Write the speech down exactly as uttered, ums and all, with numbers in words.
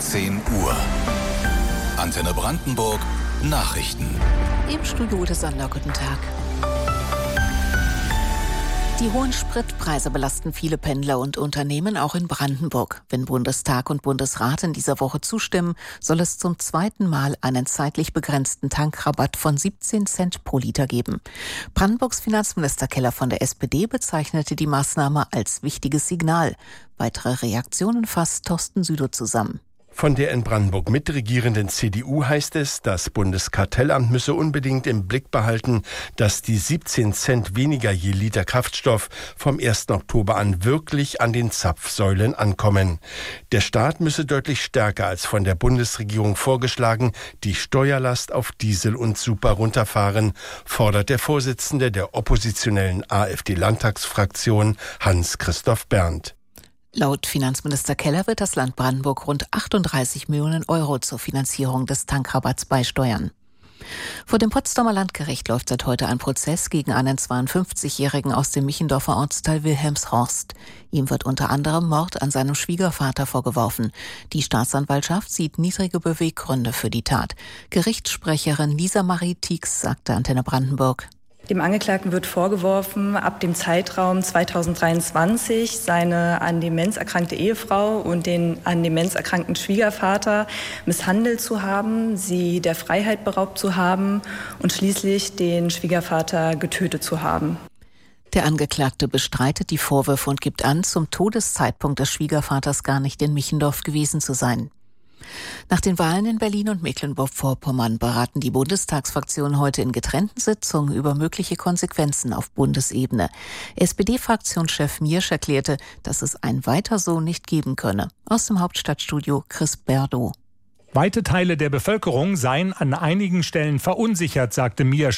zehn Uhr. Antenne Brandenburg Nachrichten. Im Studio des Sander, guten Tag. Die hohen Spritpreise belasten viele Pendler und Unternehmen auch in Brandenburg. Wenn Bundestag und Bundesrat in dieser Woche zustimmen, soll es zum zweiten Mal einen zeitlich begrenzten Tankrabatt von siebzehn Cent pro Liter geben. Brandenburgs Finanzminister Keller von der S P D bezeichnete die Maßnahme als wichtiges Signal. Weitere Reaktionen fasst Thorsten Südow zusammen. Von der in Brandenburg mitregierenden C D U heißt es, das Bundeskartellamt müsse unbedingt im Blick behalten, dass die siebzehn Cent weniger je Liter Kraftstoff vom ersten Oktober an wirklich an den Zapfsäulen ankommen. Der Staat müsse deutlich stärker als von der Bundesregierung vorgeschlagen die Steuerlast auf Diesel und Super runterfahren, fordert der Vorsitzende der oppositionellen AfD-Landtagsfraktion Hans-Christoph Berndt. Laut Finanzminister Keller wird das Land Brandenburg rund achtunddreißig Millionen Euro zur Finanzierung des Tankrabatts beisteuern. Vor dem Potsdamer Landgericht läuft seit heute ein Prozess gegen einen zweiundfünfzigjährigen aus dem Michendorfer Ortsteil Wilhelmshorst. Ihm wird unter anderem Mord an seinem Schwiegervater vorgeworfen. Die Staatsanwaltschaft sieht niedrige Beweggründe für die Tat. Gerichtssprecherin Lisa Marie Tieks sagte Antenne Brandenburg: Dem Angeklagten wird vorgeworfen, ab dem Zeitraum zweitausenddreiundzwanzig seine an Demenz erkrankte Ehefrau und den an Demenz erkrankten Schwiegervater misshandelt zu haben, sie der Freiheit beraubt zu haben und schließlich den Schwiegervater getötet zu haben. Der Angeklagte bestreitet die Vorwürfe und gibt an, zum Todeszeitpunkt des Schwiegervaters gar nicht in Michendorf gewesen zu sein. Nach den Wahlen in Berlin und Mecklenburg-Vorpommern beraten die Bundestagsfraktionen heute in getrennten Sitzungen über mögliche Konsequenzen auf Bundesebene. S P D-Fraktionschef Miersch erklärte, dass es ein Weiter so nicht geben könne. Aus dem Hauptstadtstudio Chris Berdow. Weite Teile der Bevölkerung seien an einigen Stellen verunsichert, sagte Miersch.